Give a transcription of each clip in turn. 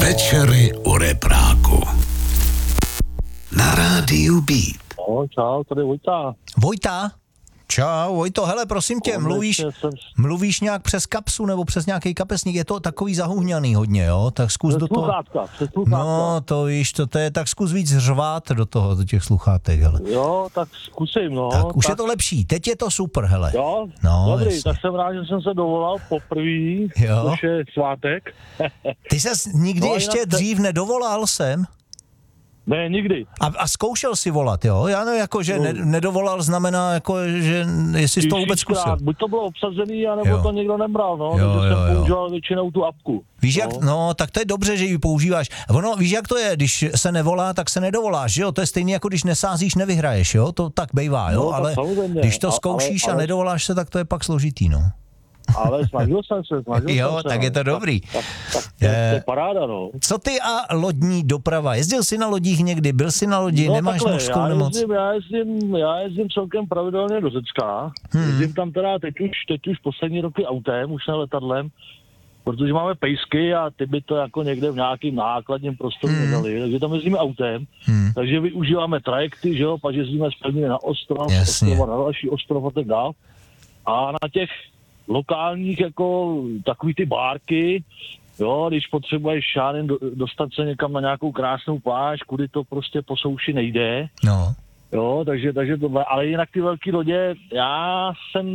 Večery u repráku. Na rádiu Beat. No, čau, tady Vojta. Vojta? Čau, Vojto, hele, prosím tě, mluvíš nějak přes kapsu nebo přes nějaký kapesník, je to takový zahuhňaný hodně, jo? Tak zkus do toho. Přes sluchátka. No, to víš, to je, tak zkus víc řvát do těch sluchátek, hele. Jo, tak zkusím, no. Tak už je to lepší, teď je to super, hele. Jo, no, dobrý, jasně. Tak jsem rád, že jsem se dovolal poprvé, což je svátek. Ty ses nikdy No, ještě dřív nedovolal sem? Ne, nikdy. A zkoušel si volat, jo? Já nevím, jako, že nedovolal znamená, jako, že jestli jsi to vůbec zkusil. Buď to bylo obsazený, anebo to někdo nebral, no. Jo, takže jsem používal většinou tu apku. Víš, jak, no, tak to je dobře, že ji používáš. Ono, víš, jak to je, když se nevolá, tak se nedovoláš, jo? To je stejně jako když nesázíš, nevyhraješ, jo? To tak bejvá, jo? No, ale když to zkoušíš a nedovoláš se, tak to je pak složitý, no. Ale snažil jsem se. Jo, tak je to dobrý. Tak to je paráda, no. Co ty a lodní doprava? Jezdil jsi na lodích někdy? Byl jsi na lodi? No, Nemáš takhle, mořskou nemoc? Já jezdím celkem pravidelně do Řecka. Jezdím tam teda teď už poslední roky autem, už ne letadlem, protože máme pejsky a ty by to jako někde v nějakým nákladním prostoru nedali, takže tam jezdíme autem, takže využíváme trajekty, že jo, pak jezdíme spevně na ostrov, na další ostrov a tak dál. A na těch lokálních jako takový ty bárky, jo, když potřebuješ dostat se někam na nějakou krásnou pláž, kudy to prostě po souši nejde. No. Jo, takže tohle, ale jinak ty velké lodě, já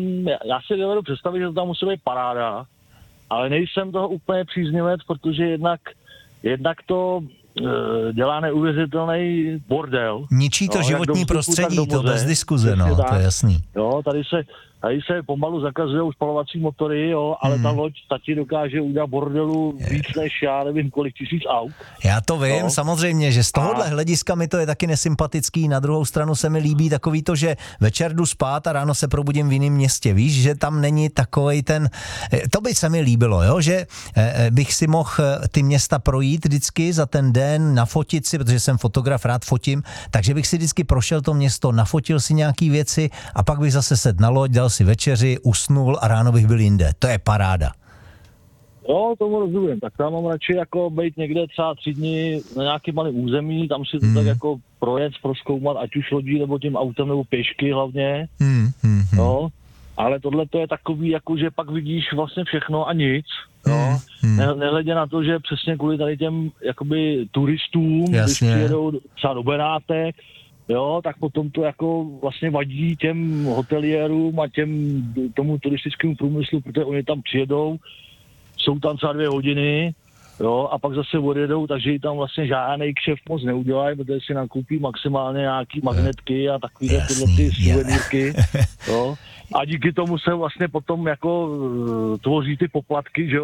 si dovedu představit, že to tam musí být paráda, ale nejsem toho úplně příznivec, protože jednak to dělá neuvěřitelný bordel. Ničí to životní prostředí, to bez diskuze, no, to je jasný. Jo, tady se pomalu zakazují spalovací motory, jo, ale ta loď taky dokáže udělat bordelu víc než já nevím kolik tisíc aut. Já to vím, no. Samozřejmě, že z tohohle hlediska mi to je taky nesympatický, na druhou stranu se mi líbí takový to, že večer jdu spát a ráno se probudím v jiném městě, víš, že tam není takovej to by se mi líbilo, jo, že bych si mohl ty města projít vždycky za ten den, nafotit si, protože jsem fotograf, rád fotím, takže bych si vždycky prošel to město, nafotil si nějaký věci a pak bych zase sedl na loď, dal si večeři, usnul a ráno bych byl jinde. To je paráda. Jo, tomu rozumím. Tak tam mám radši jako být někde třeba 3 dny na nějakém malém území, tam si to tak jako projet, prozkoumat, ať už lodí, nebo tím autem, nebo pěšky hlavně. No, ale tohle to je takový, jako že pak vidíš vlastně všechno a nic. No, nehledě na to, že přesně kvůli tady těm jakoby turistům, když přijedou třeba do Benátek, jo, tak potom to jako vlastně vadí těm hoteliérům a tomu turistickému průmyslu, protože oni tam přijedou, jsou tam třeba 2 hodiny, jo, a pak zase odjedou, takže ji tam vlastně žádnej kšeft moc neudělají, protože si nakoupí maximálně nějaký magnetky a takovýhle tyhle ty suvenýrky, jo. A díky tomu se vlastně potom jako tvoří ty poplatky, že jo,